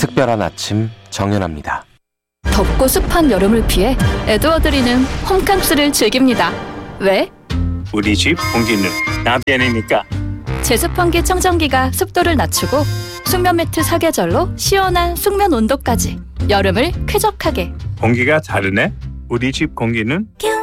특별한 아침 정연합니다. 덥고 습한 여름을 피해 에드워드리는 홈캉스를 즐깁니다. 왜? 우리 집 공기는 남편이니까. 제습환기 청정기가 습도를 낮추고 숙면 매트 사계절로 시원한 숙면 온도까지 여름을 쾌적하게. 공기가 다르네. 우리 집 공기는